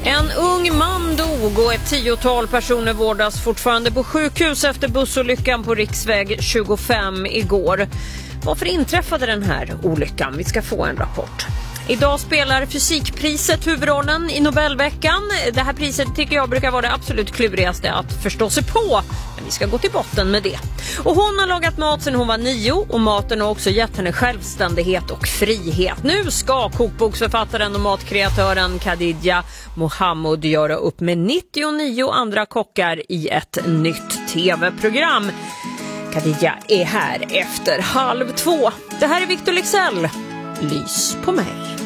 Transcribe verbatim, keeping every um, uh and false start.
En ung man dog och ett tiotal personer vårdas fortfarande på sjukhus efter bussolyckan på riksväg tjugofem igår. Varför inträffade den här olyckan? Vi ska få en rapport. Idag spelar fysikpriset huvudrollen i Nobelveckan. Det här priset tycker jag brukar vara det absolut klurigaste att förstå sig på. Men vi ska gå till botten med det. Och hon har lagat mat sedan hon var nio och maten har också gett henne självständighet och frihet. Nu ska kokboksförfattaren och matkreatören Khadija Mohamud göra upp med nittionio andra kockar i ett nytt tv-program. Khadija är här efter halv två. Det här är Victor Lexell. Lys på mig.